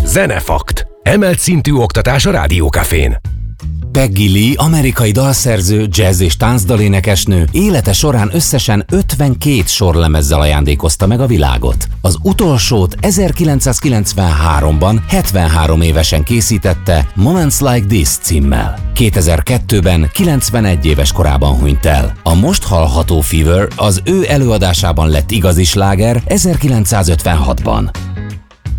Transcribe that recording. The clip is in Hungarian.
Zenefakt. Emelt szintű oktatás a Rádiókafén. Peggy Lee, amerikai dalszerző, jazz és táncdalénekesnő élete során összesen 52 sorlemezzel ajándékozta meg a világot. Az utolsót 1993-ban, 73 évesen készítette Moments Like This címmel. 2002-ben 91 éves korában hunyt el. A most hallható Fever az ő előadásában lett igazi sláger 1956-ban.